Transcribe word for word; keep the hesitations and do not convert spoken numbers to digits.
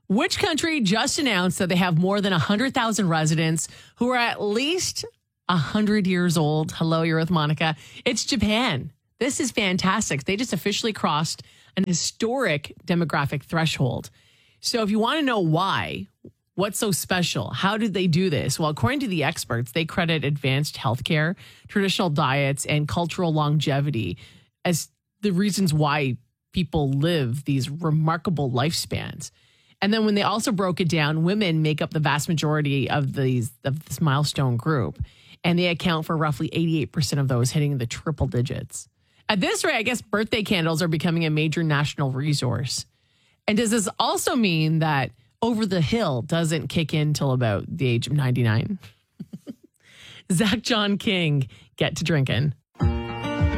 Which country just announced that they have more than one hundred thousand residents who are at least one hundred years old? Hello, you're with Monica. It's Japan. This is fantastic. They just officially crossed an historic demographic threshold. So if you want to know why, what's so special? How did they do this? Well, according to the experts, they credit advanced healthcare, traditional diets, and cultural longevity as the reasons why people live these remarkable lifespans. And then when they also broke it down, women make up the vast majority of these of this milestone group, and they account for roughly eighty-eight percent of those hitting the triple digits. At this rate, I guess birthday candles are becoming a major national resource. And does this also mean that Over the Hill doesn't kick in till about the age of ninety-nine? Zach John King, get to drinking.